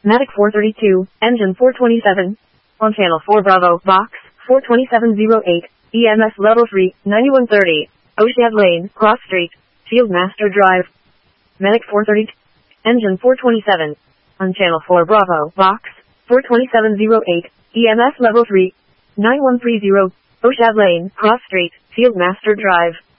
Matic 432, engine 427. On channel 4 Bravo, box, 42708, EMS level 3, 9130, Oshad Lane, Cross Street, Fieldmaster Drive. Matic 432, engine 427. On channel 4 Bravo, box, 42708, EMS level 3, 9130, Oshad Lane, Cross Street, Fieldmaster Drive.